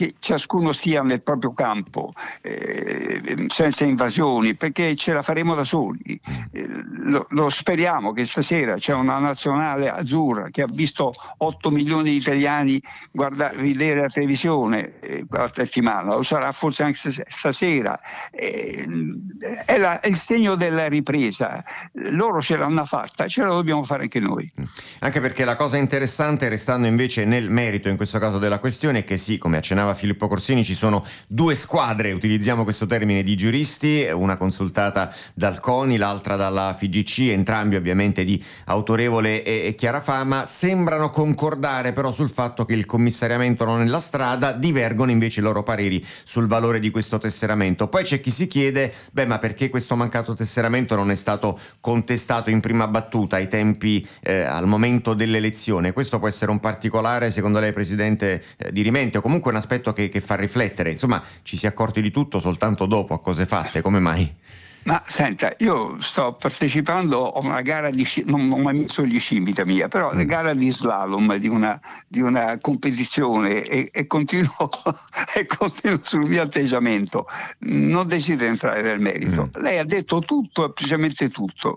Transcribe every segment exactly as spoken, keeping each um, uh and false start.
che ciascuno stia nel proprio campo, eh, senza invasioni, perché ce la faremo da soli. Eh, lo, lo speriamo che stasera c'è una nazionale azzurra che ha visto otto milioni di italiani guardare, vedere la televisione eh, qualche settimana, lo sarà forse anche stasera. Eh, è, la, è il segno della ripresa. Loro ce l'hanno fatta, ce la dobbiamo fare anche noi. Anche perché la cosa interessante, restando invece nel merito in questo caso della questione, è che sì, come accennava Filippo Corsini, ci sono due squadre, utilizziamo questo termine, di giuristi, una consultata dal CONI, l'altra dalla F G C, entrambi ovviamente di autorevole e, e chiara fama, sembrano concordare però sul fatto che il commissariamento non è la strada, divergono invece i loro pareri sul valore di questo tesseramento. Poi c'è chi si chiede, beh, ma perché questo mancato tesseramento non è stato contestato in prima battuta ai tempi, eh, al momento dell'elezione? Questo può essere un particolare, secondo lei, Presidente, eh, di rimente, o comunque un aspetto che, che fa riflettere? Insomma, ci si è accorti di tutto soltanto dopo, a cose fatte, come mai? Ma senta, io sto partecipando a una gara di sci- non ho mai messo gli sci in vita mia, però una gara di slalom di una, di una competizione e, e, continuo, e continuo sul mio atteggiamento. Non desidero entrare nel merito. Mm. Lei ha detto tutto, precisamente tutto.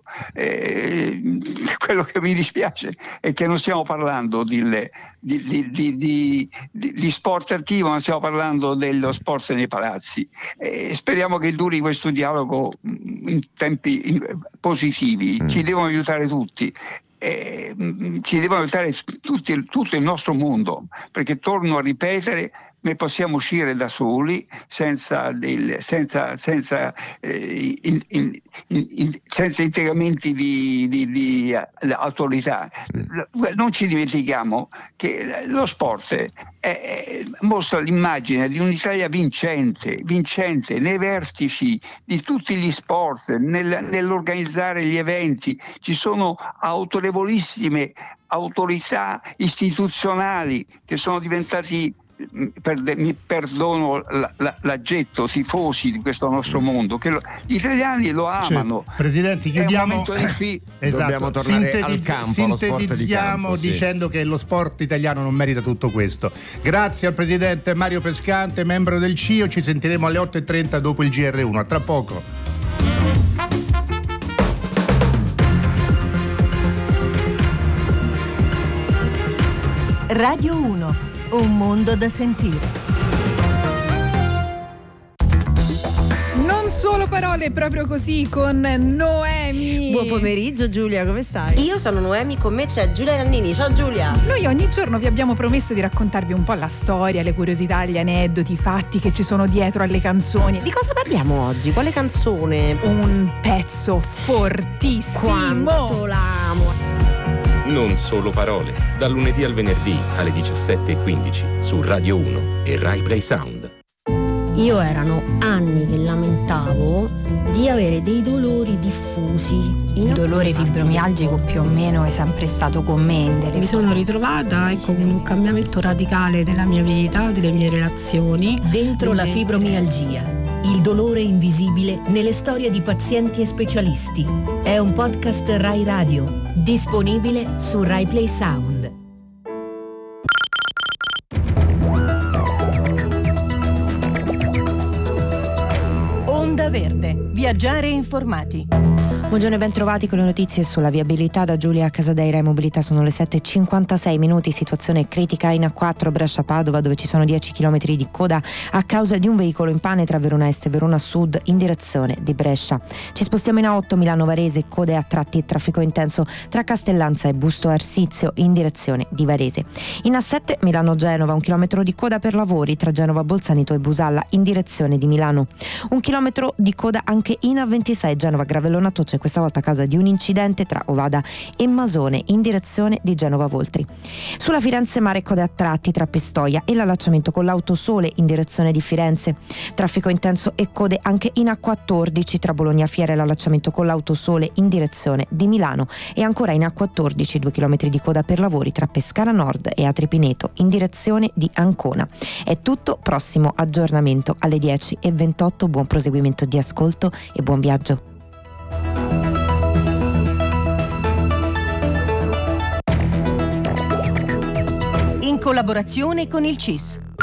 Eh, quello che mi dispiace è che non stiamo parlando di, di, di, di, di, di sport attivo, non stiamo parlando dello sport nei palazzi. Eh, speriamo che duri questo dialogo in tempi in, positivi. Mm. Ci devono aiutare tutti. Eh, ci devono aiutare tutti, tutto il nostro mondo, perché torno a ripetere, noi possiamo uscire da soli senza, del, senza, senza, eh, in, in, in, senza integramenti di, di, di autorità. Non ci dimentichiamo che lo sport è, è, mostra l'immagine di un'Italia vincente, vincente nei vertici di tutti gli sport, nel, nell'organizzare gli eventi. Ci sono autorevolissime autorità istituzionali che sono diventati, Per, mi perdono la, la, l'aggetto, tifosi di questo nostro mondo, che lo, gli italiani lo amano. Cioè, Presidente, chiudiamo. Fi- esatto. Dobbiamo tornare Sintetiz- al campo, lo sport di campo, sì. Dicendo che lo sport italiano non merita tutto questo. Grazie al Presidente Mario Pescante, membro del C I O. Ci sentiremo alle otto e trenta dopo il G R uno. A tra poco. Radio uno. Un mondo da sentire. Non solo parole, proprio così, con Noemi. Buon pomeriggio Giulia, come stai? Io sono Noemi, con me c'è Giulia Nannini. Ciao Giulia. Noi ogni giorno vi abbiamo promesso di raccontarvi un po' la storia, le curiosità, gli aneddoti, i fatti che ci sono dietro alle canzoni. Di cosa parliamo oggi? Quale canzone? Un pezzo fortissimo. Quanto l'amo. Non solo parole, dal lunedì al venerdì alle diciassette e quindici su Radio uno e Rai Play Sound. Io erano anni che lamentavo di avere dei dolori diffusi. Il dolore fibromialgico più o meno è sempre stato con me. Mi sono ritrovata ecco, con un cambiamento radicale della mia vita, delle mie relazioni. Dentro la fibromialgia. Il dolore invisibile nelle storie di pazienti e specialisti. È un podcast Rai Radio, disponibile su Rai Play Sound. Onda Verde, viaggiare informati. Buongiorno e ben trovati con le notizie sulla viabilità da Giulia Casadeira e Mobilità. Sono le sette e cinquantasei minuti, situazione critica in A quattro Brescia-Padova, dove ci sono dieci chilometri di coda a causa di un veicolo in pane tra Verona Est e Verona Sud in direzione di Brescia. Ci spostiamo in A otto Milano-Varese, code a tratti e traffico intenso tra Castellanza e Busto Arsizio in direzione di Varese. In A sette Milano-Genova, un chilometro di coda per lavori tra Genova Bolzanito e Busalla in direzione di Milano. Un chilometro di coda anche in A ventisei Genova-Gravellona Toce, questa volta a causa di un incidente tra Ovada e Masone in direzione di Genova Voltri. Sulla Firenze Mare, code a tratti tra Pistoia e l'allacciamento con l'Autosole in direzione di Firenze. Traffico intenso e code anche in A quattordici tra Bologna Fiera e l'allacciamento con l'Autosole in direzione di Milano, e ancora in A quattordici due chilometri di coda per lavori tra Pescara Nord e Atripineto in direzione di Ancona. È tutto, prossimo aggiornamento alle dieci e ventotto. Buon proseguimento di ascolto e buon viaggio. In collaborazione con il C I S.